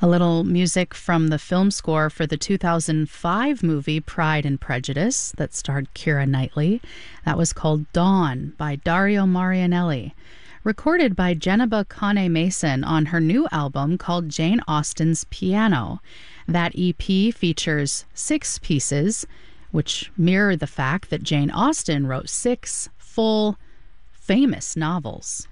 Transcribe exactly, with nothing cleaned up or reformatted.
A little music from the film score for the two thousand five movie Pride and Prejudice that starred Keira Knightley. That was called Dawn by Dario Marianelli. Recorded by Jenniba Kane Mason on her new album called Jane Austen's Piano. That E P features six pieces, which mirror the fact that Jane Austen wrote six full, famous novels.